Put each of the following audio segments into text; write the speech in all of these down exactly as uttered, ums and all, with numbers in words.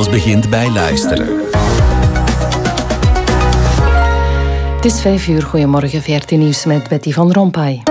wereld begint bij luisteren. Het is vijf uur. Goedemorgen, V R T Nieuws met Betty van Rompuy.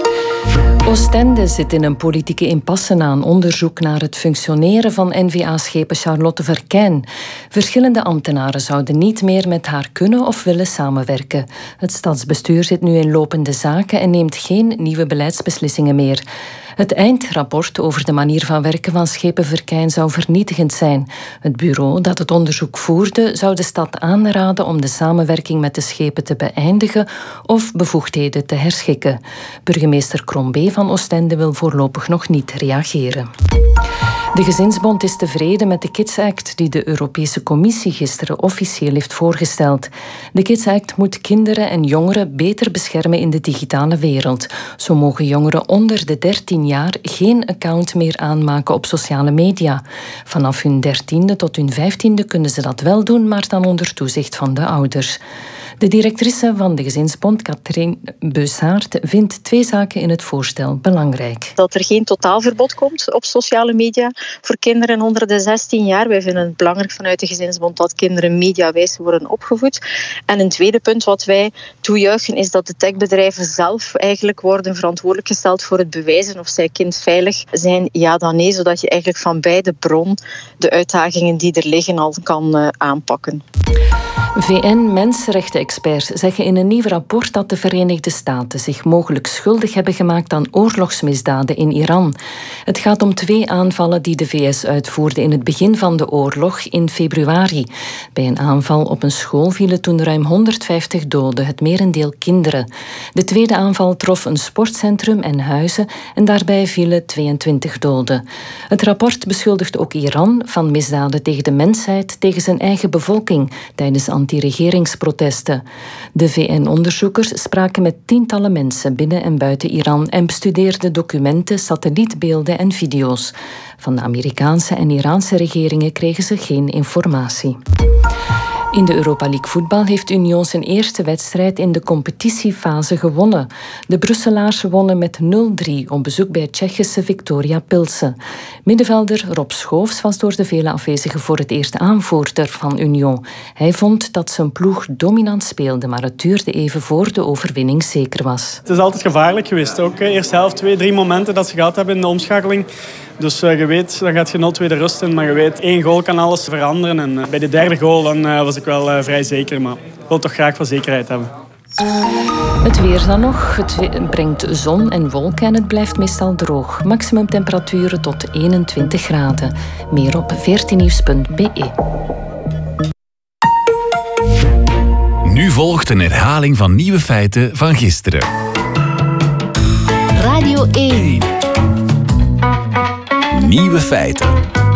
Oostende zit in een politieke impasse na een onderzoek naar het functioneren van N V A-schepen Charlotte Verkijn. Verschillende ambtenaren zouden niet meer met haar kunnen of willen samenwerken. Het stadsbestuur zit nu in lopende zaken en neemt geen nieuwe beleidsbeslissingen meer. Het eindrapport over de manier van werken van schepen Verkijn zou vernietigend zijn. Het bureau dat het onderzoek voerde zou de stad aanraden om de samenwerking met de schepen te beëindigen of bevoegdheden te herschikken. Burgemeester Crombé van Oostende wil voorlopig nog niet reageren. De Gezinsbond is tevreden met de Kids Act die de Europese Commissie gisteren officieel heeft voorgesteld. De Kids Act moet kinderen en jongeren beter beschermen in de digitale wereld. Zo mogen jongeren onder de dertien jaar geen account meer aanmaken op sociale media. Vanaf hun dertiende tot hun vijftiende kunnen ze dat wel doen, maar dan onder toezicht van de ouders. De directrice van de Gezinsbond, Katrien Beusaert, vindt twee zaken in het voorstel belangrijk. Dat er geen totaalverbod komt op sociale media voor kinderen onder de zestien jaar. Wij vinden het belangrijk vanuit de Gezinsbond dat kinderen mediawijs worden opgevoed. En een tweede punt wat wij toejuichen is dat de techbedrijven zelf eigenlijk worden verantwoordelijk gesteld voor het bewijzen of zij kindveilig zijn, ja dan nee, zodat je eigenlijk van beide bron de uitdagingen die er liggen al kan uh, aanpakken. V N-mensenrechten-experts zeggen in een nieuw rapport dat de Verenigde Staten zich mogelijk schuldig hebben gemaakt aan oorlogsmisdaden in Iran. Het gaat om twee aanvallen die de V S uitvoerde in het begin van de oorlog in februari. Bij een aanval op een school vielen toen ruim honderdvijftig doden, het merendeel kinderen. De tweede aanval trof een sportcentrum en huizen en daarbij vielen tweeëntwintig doden. Het rapport beschuldigt ook Iran van misdaden tegen de mensheid tegen zijn eigen bevolking tijdens anti-regeringsprotesten. De V N-onderzoekers spraken met tientallen mensen binnen en buiten Iran en bestudeerden documenten, satellietbeelden en video's. Van de Amerikaanse en Iraanse regeringen kregen ze geen informatie. In de Europa League voetbal heeft Union zijn eerste wedstrijd in de competitiefase gewonnen. De Brusselaars wonnen met nul drie op bezoek bij Tsjechische Viktoria Pilsen. Middenvelder Rob Schoofs was door de vele afwezigen voor het eerst aanvoerder van Union. Hij vond dat zijn ploeg dominant speelde, maar het duurde even voor de overwinning zeker was. Het is altijd gevaarlijk geweest. Ook eerste helft, twee, drie momenten dat ze gehad hebben in de omschakeling. Dus uh, je weet, dan gaat je nul twee de rust in, maar je weet, één goal kan alles veranderen. En uh, bij de derde goal dan, uh, was ik wel uh, vrij zeker, maar ik wil toch graag wat zekerheid hebben. Het weer dan nog. Het brengt zon en wolken en het blijft meestal droog. Maximumtemperaturen tot eenentwintig graden. Meer op v r t nieuws punt b e. Nu volgt een herhaling van nieuwe feiten van gisteren. Radio één. Nieuwe feiten.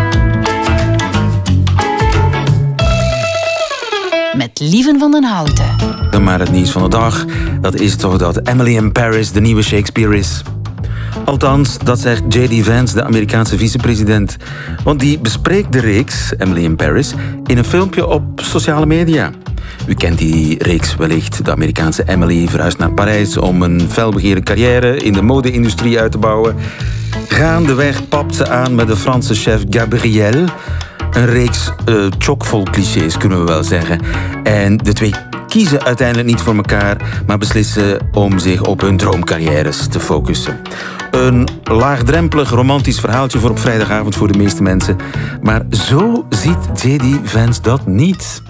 Met Lieven van den Houten. Maar het nieuws van de dag, dat is toch dat Emily in Paris de nieuwe Shakespeare is. Althans, dat zegt J D Vance, de Amerikaanse vicepresident. Want die bespreekt de reeks, Emily in Paris, in een filmpje op sociale media. U kent die reeks wellicht. De Amerikaanse Emily verhuist naar Parijs om een felbegeerde carrière in de mode-industrie uit te bouwen. Gaandeweg papt ze aan met de Franse chef Gabriel. Een reeks uh, chockvol clichés, kunnen we wel zeggen. En de twee kiezen uiteindelijk niet voor elkaar, maar beslissen om zich op hun droomcarrières te focussen. Een laagdrempelig romantisch verhaaltje voor op vrijdagavond voor de meeste mensen. Maar zo ziet J D Vance dat niet.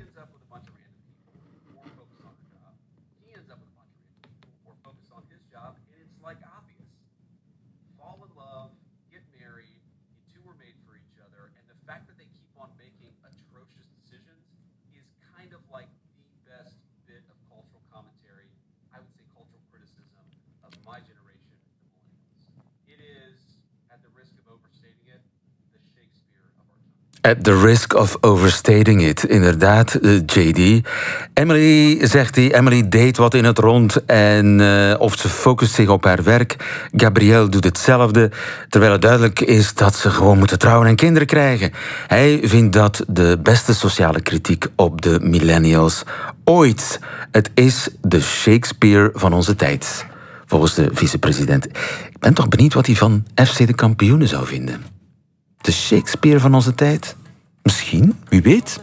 At the risk of overstating it, inderdaad, uh, J D. Emily, zegt hij, Emily deed wat in het rond en uh, of ze focust zich op haar werk. Gabriel doet hetzelfde, terwijl het duidelijk is dat ze gewoon moeten trouwen en kinderen krijgen. Hij vindt dat de beste sociale kritiek op de millennials ooit. Het is de Shakespeare van onze tijd, volgens de vicepresident. Ik ben toch benieuwd wat hij van F C de Kampioenen zou vinden. De Shakespeare van onze tijd? Misschien, wie weet.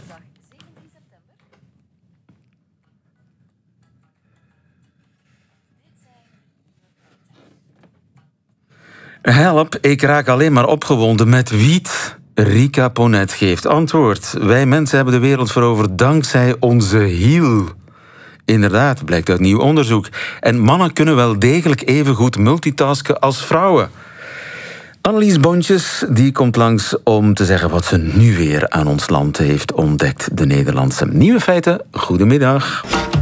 Help, ik raak alleen maar opgewonden met wiet. Rika Ponet geeft antwoord. Wij mensen hebben de wereld veroverd dankzij onze hiel. Inderdaad, blijkt uit nieuw onderzoek. En mannen kunnen wel degelijk even goed multitasken als vrouwen. Annelies Bontjes die komt langs om te zeggen wat ze nu weer aan ons land heeft ontdekt. De Nederlandse Nieuwe Feiten. Goedemiddag.